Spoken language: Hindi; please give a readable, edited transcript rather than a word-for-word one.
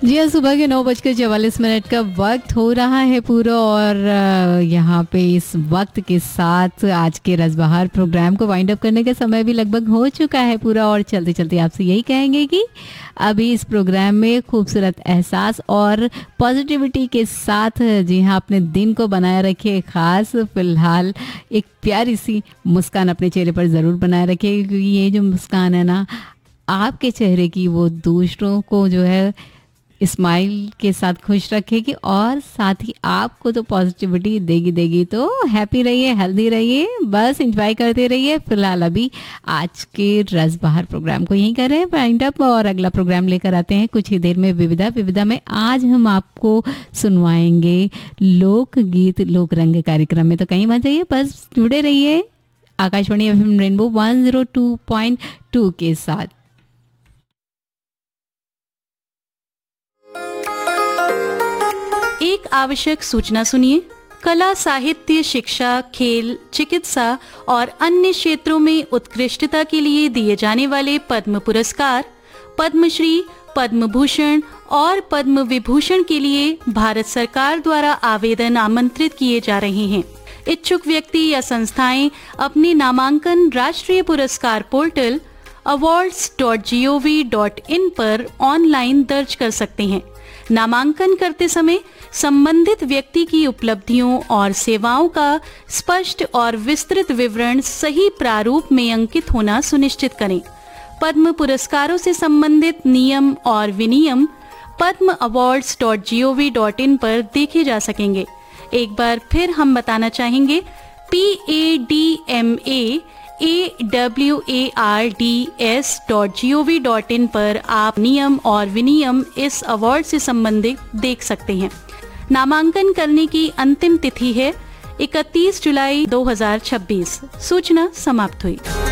जी हाँ, सुबह के 9:44 का वक्त हो रहा है पूरा और यहाँ पे इस वक्त के साथ आज के रसबहार प्रोग्राम को वाइंड अप करने का समय भी लगभग हो चुका है पूरा। और चलते चलते आपसे यही कहेंगे कि अभी इस प्रोग्राम में खूबसूरत एहसास और पॉजिटिविटी के साथ जी हाँ अपने दिन को बनाए रखिए खास। फिलहाल एक प्यारी सी मुस्कान अपने चेहरे पर ज़रूर बनाए रखिए, क्योंकि ये जो मुस्कान है ना आपके चेहरे की, वो दूसरों को जो है स्माइल के साथ खुश रखेगी और साथ ही आपको तो पॉजिटिविटी देगी। तो हैप्पी रहिए, हेल्दी रहिए, बस एंजॉय करते रहिए। फिलहाल अभी आज के रसबहार प्रोग्राम को यहीं कर रहे हैं वाइंड अप और अगला प्रोग्राम लेकर आते हैं कुछ ही देर में विविधा में आज हम आपको सुनवाएंगे लोकगीत लोक रंग कार्यक्रम में। तो कहीं मत जाइए, बस जुड़े रहिए आकाशवाणी एफएम रेनबो 102.2 के साथ। एक आवश्यक सूचना सुनिए। कला, साहित्य, शिक्षा, खेल, चिकित्सा और अन्य क्षेत्रों में उत्कृष्टता के लिए दिए जाने वाले पद्म पुरस्कार, पद्मश्री, पद्म भूषण और पद्म विभूषण के लिए भारत सरकार द्वारा आवेदन आमंत्रित किए जा रहे हैं। इच्छुक व्यक्ति या संस्थाएं अपने नामांकन राष्ट्रीय पुरस्कार पोर्टल awards.gov.in पर ऑनलाइन दर्ज कर सकते हैं। नामांकन करते समय संबंधित व्यक्ति की उपलब्धियों और सेवाओं का स्पष्ट और विस्तृत विवरण सही प्रारूप में अंकित होना सुनिश्चित करें। पद्म पुरस्कारों से संबंधित नियम और विनियम padmawards.gov.in पर देखे जा सकेंगे। एक बार फिर हम बताना चाहेंगे, padmawards.gov.in पर आप नियम और विनियम इस अवार्ड से संबंधित देख सकते हैं। नामांकन करने की अंतिम तिथि है 31 जुलाई 2026। सूचना समाप्त हुई।